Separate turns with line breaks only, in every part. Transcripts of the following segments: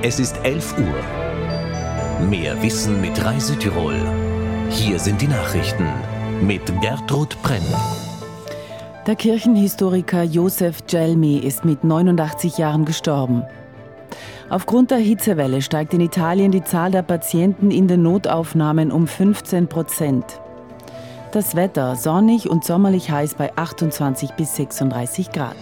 Es ist 11 Uhr. Mehr Wissen mit Rai Südtirol. Hier sind die Nachrichten mit Gertrud Brenn.
Der Kirchenhistoriker Josef Gelmi ist mit 89 Jahren gestorben. Aufgrund der Hitzewelle steigt in Italien die Zahl der Patienten in den Notaufnahmen um 15%. Das Wetter sonnig und sommerlich heiß bei 28 bis 36 Grad.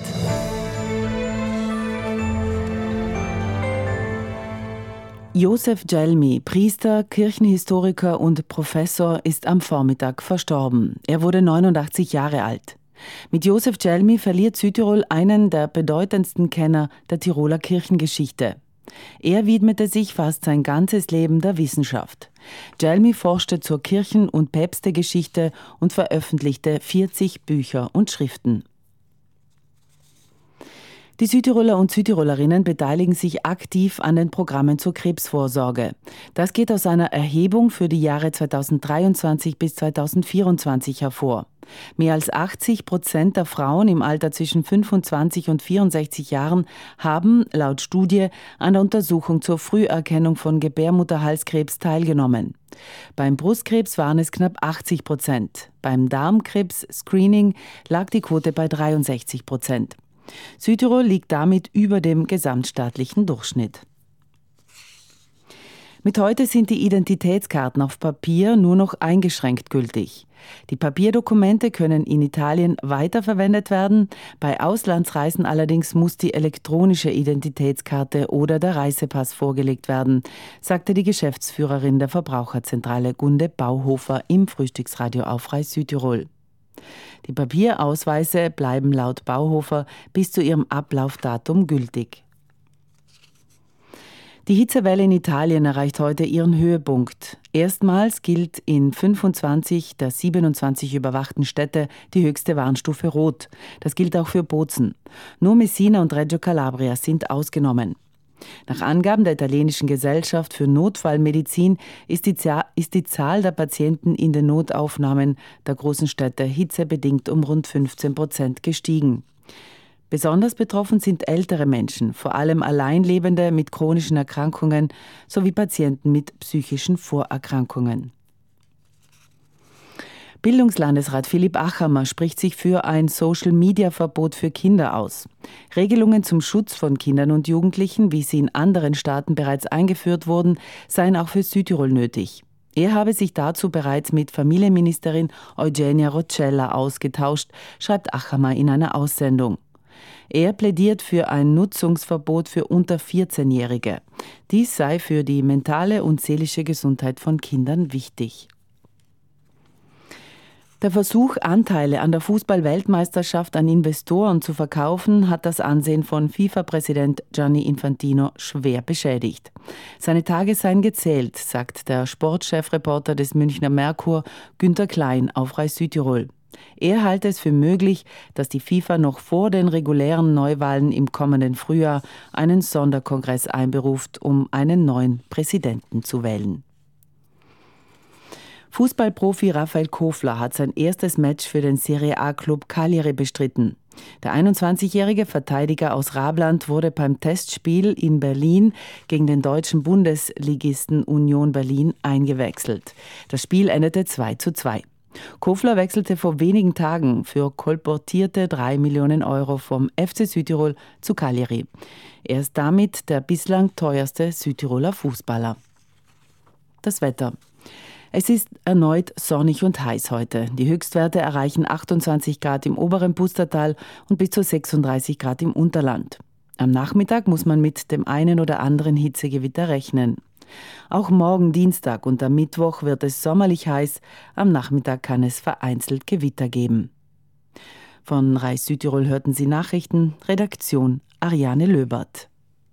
Josef Gelmi, Priester, Kirchenhistoriker und Professor, ist am Vormittag verstorben. Er wurde 89 Jahre alt. Mit Josef Gelmi verliert Südtirol einen der bedeutendsten Kenner der Tiroler Kirchengeschichte. Er widmete sich fast sein ganzes Leben der Wissenschaft. Gelmi forschte zur Kirchen- und Päpstegeschichte und veröffentlichte 40 Bücher und Schriften. Die Südtiroler und Südtirolerinnen beteiligen sich aktiv an den Programmen zur Krebsvorsorge. Das geht aus einer Erhebung für die Jahre 2023 bis 2024 hervor. Mehr als 80% der Frauen im Alter zwischen 25 und 64 Jahren haben, laut Studie, an der Untersuchung zur Früherkennung von Gebärmutterhalskrebs teilgenommen. Beim Brustkrebs waren es knapp 80%. Beim Darmkrebs-Screening lag die Quote bei 63%. Südtirol liegt damit über dem gesamtstaatlichen Durchschnitt. Mit heute sind die Identitätskarten auf Papier nur noch eingeschränkt gültig. Die Papierdokumente können in Italien weiterverwendet werden. Bei Auslandsreisen allerdings muss die elektronische Identitätskarte oder der Reisepass vorgelegt werden, sagte die Geschäftsführerin der Verbraucherzentrale Gunde Bauhofer im Frühstücksradio auf Rai Südtirol. Die Papierausweise bleiben laut Bauhofer bis zu ihrem Ablaufdatum gültig. Die Hitzewelle in Italien erreicht heute ihren Höhepunkt. Erstmals gilt in 25 der 27 überwachten Städte die höchste Warnstufe Rot. Das gilt auch für Bozen. Nur Messina und Reggio Calabria sind ausgenommen. Nach Angaben der italienischen Gesellschaft für Notfallmedizin ist die Zahl der Patienten in den Notaufnahmen der großen Städte hitzebedingt um rund 15% gestiegen. Besonders betroffen sind ältere Menschen, vor allem Alleinlebende mit chronischen Erkrankungen sowie Patienten mit psychischen Vorerkrankungen. Bildungslandesrat Philipp Achammer spricht sich für ein Social-Media-Verbot für Kinder aus. Regelungen zum Schutz von Kindern und Jugendlichen, wie sie in anderen Staaten bereits eingeführt wurden, seien auch für Südtirol nötig. Er habe sich dazu bereits mit Familienministerin Eugenia Roccella ausgetauscht, schreibt Achammer in einer Aussendung. Er plädiert für ein Nutzungsverbot für unter 14-Jährige. Dies sei für die mentale und seelische Gesundheit von Kindern wichtig. Der Versuch, Anteile an der Fußball-Weltmeisterschaft an Investoren zu verkaufen, hat das Ansehen von FIFA-Präsident Gianni Infantino schwer beschädigt. Seine Tage seien gezählt, sagt der Sportchefreporter des Münchner Merkur Günther Klein auf Rai Südtirol. Er halte es für möglich, dass die FIFA noch vor den regulären Neuwahlen im kommenden Frühjahr einen Sonderkongress einberuft, um einen neuen Präsidenten zu wählen. Fußballprofi Raphael Kofler hat sein erstes Match für den Serie A-Club Cagliari bestritten. Der 21-jährige Verteidiger aus Rabland wurde beim Testspiel in Berlin gegen den deutschen Bundesligisten Union Berlin eingewechselt. Das Spiel endete 2:2. Kofler wechselte vor wenigen Tagen für kolportierte 3 Millionen Euro vom FC Südtirol zu Cagliari. Er ist damit der bislang teuerste Südtiroler Fußballer. Das Wetter. Es ist erneut sonnig und heiß heute. Die Höchstwerte erreichen 28 Grad im oberen Pustertal und bis zu 36 Grad im Unterland. Am Nachmittag muss man mit dem einen oder anderen Hitzegewitter rechnen. Auch morgen Dienstag und am Mittwoch wird es sommerlich heiß. Am Nachmittag kann es vereinzelt Gewitter geben. Von Rai Südtirol hörten Sie Nachrichten. Redaktion Ariane Löbert.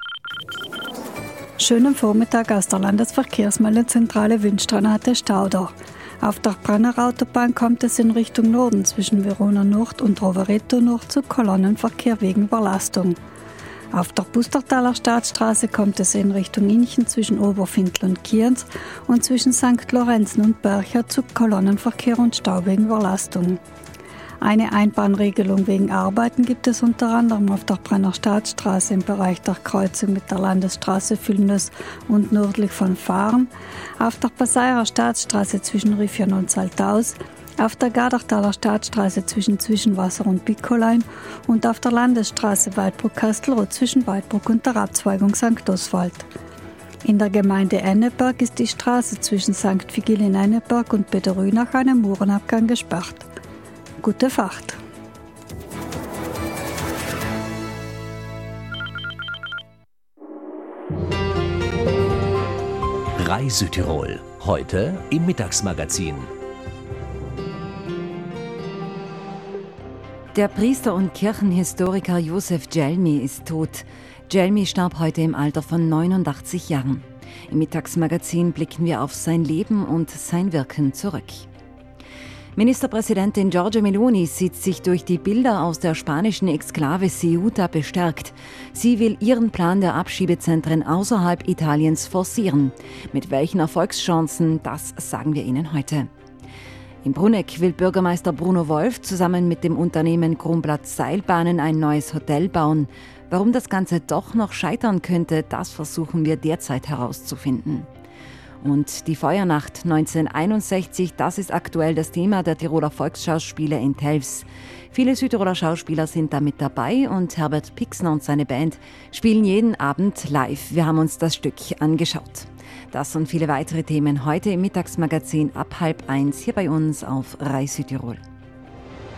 Schönen Vormittag aus der Landesverkehrsmeldezentrale Windstranate Stauder. Auf der Brenner Autobahn kommt es in Richtung Norden zwischen Verona Nord und Rovereto Nord zu Kolonnenverkehr wegen Überlastung. Auf der Pustertaler Staatsstraße kommt es in Richtung Inchen zwischen Oberfindl und Kienz und zwischen St. Lorenzen und Bercher zu Kolonnenverkehr und Stau wegen Überlastung. Eine Einbahnregelung wegen Arbeiten gibt es unter anderem auf der Brenner Staatsstraße im Bereich der Kreuzung mit der Landesstraße Vilnius und nördlich von Fahren, auf der Passairer Staatsstraße zwischen Riffian und Saltaus, auf der Gardachtaler Staatsstraße zwischen Zwischenwasser und Bickolein und auf der Landesstraße Waldburg-Kastelroth zwischen Waldburg und der Abzweigung St. Oswald. In der Gemeinde Enneberg ist die Straße zwischen St. Vigil in Enneberg und Bederü nach einem Murenabgang gesperrt. Gute Fahrt!
Rai Südtirol, heute im Mittagsmagazin.
Der Priester und Kirchenhistoriker Josef Djelmi ist tot. Djelmi starb heute im Alter von 89 Jahren. Im Mittagsmagazin blicken wir auf sein Leben und sein Wirken zurück. Ministerpräsidentin Giorgia Meloni sieht sich durch die Bilder aus der spanischen Exklave Ceuta bestärkt. Sie will ihren Plan der Abschiebezentren außerhalb Italiens forcieren. Mit welchen Erfolgschancen, das sagen wir Ihnen heute. In Bruneck will Bürgermeister Bruno Wolf zusammen mit dem Unternehmen Kronblatt Seilbahnen ein neues Hotel bauen. Warum das Ganze doch noch scheitern könnte, das versuchen wir derzeit herauszufinden. Und die Feuernacht 1961, das ist aktuell das Thema der Tiroler Volksschauspiele in Telfs. Viele Südtiroler Schauspieler sind da mit dabei und Herbert Pixner und seine Band spielen jeden Abend live. Wir haben uns das Stück angeschaut. Das und viele weitere Themen heute im Mittagsmagazin ab 12:30 hier bei uns auf Rai Südtirol.